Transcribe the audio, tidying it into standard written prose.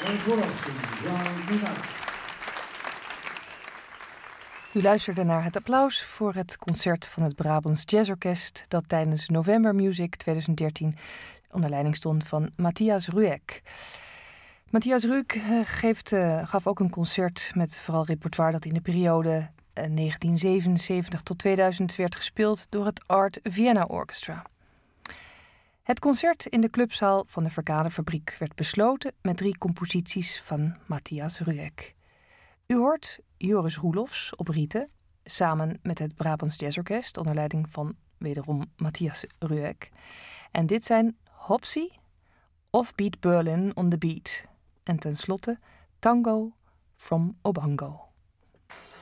U luisterde naar het applaus voor het concert van het Brabants Jazzorkest dat tijdens November Music 2013 onder leiding stond van Matthias Rueck. Matthias Rueck gaf ook een concert met vooral repertoire dat in de periode 1977 tot 2000 werd gespeeld door het Art Vienna Orchestra. Het concert in de clubzaal van de Verkadefabriek werd besloten met 3 composities van Matthias Rueck. U hoort Joris Roelofs op rieten, samen met het Brabants Jazzorkest onder leiding van wederom Matthias Rueck. En dit zijn Hopsy, Offbeat Berlin on the Beat en tenslotte Tango from Obango.